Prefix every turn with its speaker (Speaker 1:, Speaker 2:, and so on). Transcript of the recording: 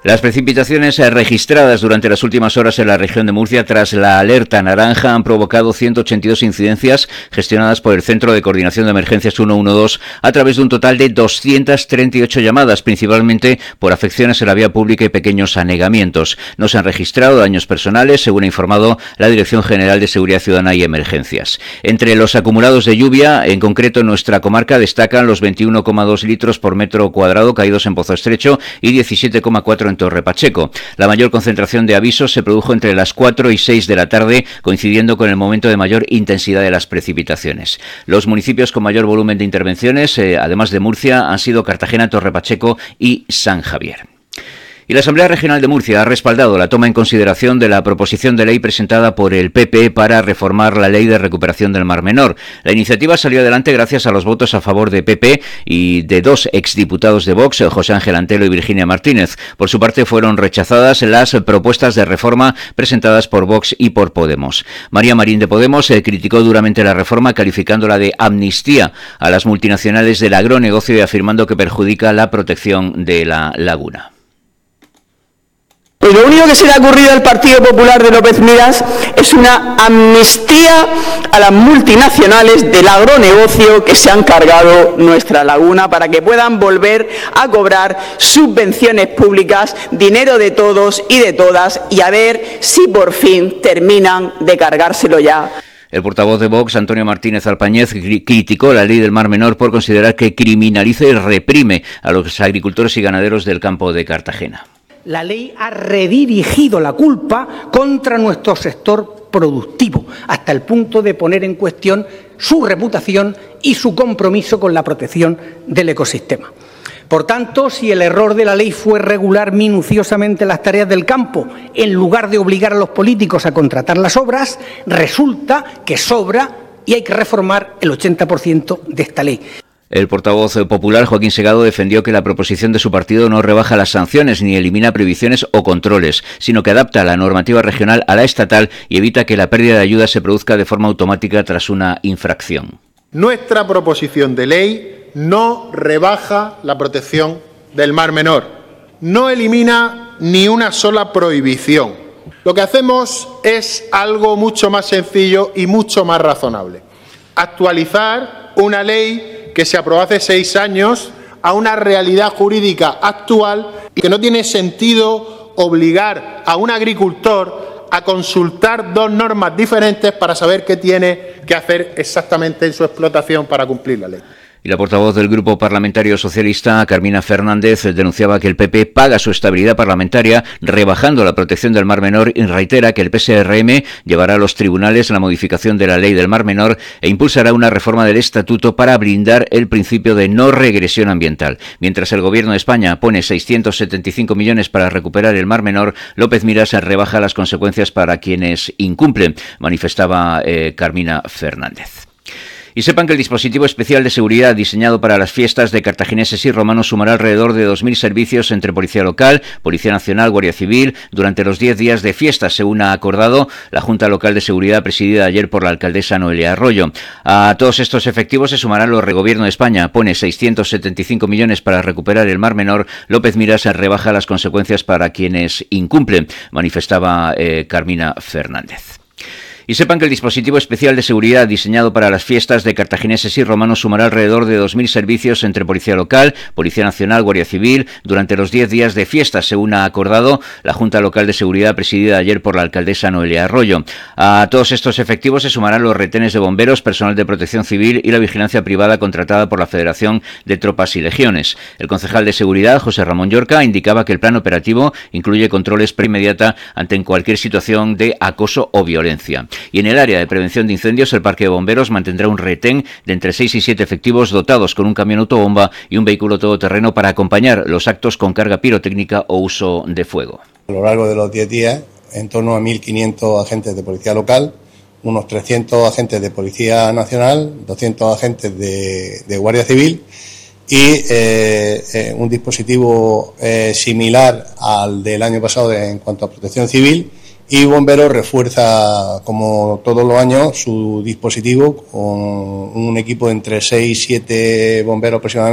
Speaker 1: Las precipitaciones registradas durante las últimas horas en la región de Murcia tras la alerta naranja han provocado 182 incidencias gestionadas por el Centro de Coordinación de Emergencias 112 a través de un total de 238 llamadas, principalmente por afecciones en la vía pública y pequeños anegamientos. No se han registrado daños personales, según ha informado la Dirección General de Seguridad Ciudadana y Emergencias. Entre los acumulados de lluvia, en concreto en nuestra comarca, destacan los 21,2 litros por metro cuadrado caídos en Pozo Estrecho y 17,4 en Torre Pacheco. La mayor concentración de avisos se produjo entre las 4 y 6 de la tarde, coincidiendo con el momento de mayor intensidad de las precipitaciones. Los municipios con mayor volumen de intervenciones, además de Murcia, han sido Cartagena, Torre Pacheco y San Javier. Y la Asamblea Regional de Murcia ha respaldado la toma en consideración de la proposición de ley presentada por el PP para reformar la Ley de Recuperación del Mar Menor. La iniciativa salió adelante gracias a los votos a favor de PP y de dos exdiputados de Vox, José Ángel Antelo y Virginia Martínez. Por su parte, fueron rechazadas las propuestas de reforma presentadas por Vox y por Podemos. María Marín de Podemos criticó duramente la reforma, calificándola de amnistía a las multinacionales del agronegocio y afirmando que perjudica la protección de la laguna.
Speaker 2: Pues lo único que se le ha ocurrido al Partido Popular de López Miras es una amnistía a las multinacionales del agronegocio que se han cargado nuestra laguna para que puedan volver a cobrar subvenciones públicas, dinero de todos y de todas, y a ver si por fin terminan de cargárselo ya.
Speaker 1: El portavoz de Vox, Antonio Martínez Alpañez, criticó la Ley del Mar Menor por considerar que criminaliza y reprime a los agricultores y ganaderos del campo de Cartagena.
Speaker 3: La ley ha redirigido la culpa contra nuestro sector productivo, hasta el punto de poner en cuestión su reputación y su compromiso con la protección del ecosistema. Por tanto, si el error de la ley fue regular minuciosamente las tareas del campo, en lugar de obligar a los políticos a contratar las obras, resulta que sobra y hay que reformar el 80% de esta ley.
Speaker 1: El portavoz popular, Joaquín Segado, defendió que la proposición de su partido no rebaja las sanciones ni elimina prohibiciones o controles, sino que adapta la normativa regional a la estatal y evita que la pérdida de ayuda se produzca de forma automática tras una infracción.
Speaker 4: Nuestra proposición de ley no rebaja la protección del Mar Menor, no elimina ni una sola prohibición. Lo que hacemos es algo mucho más sencillo y mucho más razonable: actualizar una ley que se aprobó hace 6 años a una realidad jurídica actual, y que no tiene sentido obligar a un agricultor a consultar 2 normas diferentes para saber qué tiene que hacer exactamente en su explotación para cumplir la ley.
Speaker 1: Y la portavoz del Grupo Parlamentario Socialista, Carmina Fernández, denunciaba que el PP paga su estabilidad parlamentaria rebajando la protección del Mar Menor y reitera que el PSRM llevará a los tribunales la modificación de la Ley del Mar Menor e impulsará una reforma del Estatuto para blindar el principio de no regresión ambiental. Mientras el Gobierno de España pone 675 millones para recuperar el Mar Menor, López Miras rebaja las consecuencias para quienes incumplen, manifestaba Carmina Fernández. Y sepan que el dispositivo especial de seguridad diseñado para las fiestas de cartagineses y romanos sumará alrededor de 2.000 servicios entre Policía Local, Policía Nacional, Guardia Civil durante los 10 días de fiestas, según ha acordado la Junta Local de Seguridad presidida ayer por la alcaldesa Noelia Arroyo. A todos estos efectivos se sumarán los del Gobierno de España. Pone 675 millones para recuperar el Mar Menor. López Miras rebaja las consecuencias para quienes incumplen, manifestaba Carmina Fernández. Y sepan que el dispositivo especial de seguridad diseñado para las fiestas de cartagineses y romanos sumará alrededor de 2.000 servicios entre Policía Local, Policía Nacional, Guardia Civil durante los 10 días de fiestas, según ha acordado la Junta Local de Seguridad presidida ayer por la alcaldesa Noelia Arroyo. A todos estos efectivos se sumarán los retenes de bomberos, personal de protección civil y la vigilancia privada contratada por la Federación de Tropas y Legiones. El concejal de Seguridad, José Ramón Llorca, indicaba que el plan operativo incluye controles preinmediata ante cualquier situación de acoso o violencia. Y en el área de prevención de incendios, el Parque de Bomberos mantendrá un retén de entre 6 y 7 efectivos dotados con un camión autobomba y un vehículo todoterreno para acompañar los actos con carga pirotécnica o uso de fuego.
Speaker 5: A lo largo de los 10 días, en torno a 1.500 agentes de Policía Local, unos 300 agentes de Policía Nacional, 200 agentes de Guardia Civil y un dispositivo similar al del año pasado en cuanto a protección civil. Y Bomberos refuerza, como todos los años, su dispositivo con un equipo de entre 6 y 7 bomberos aproximadamente.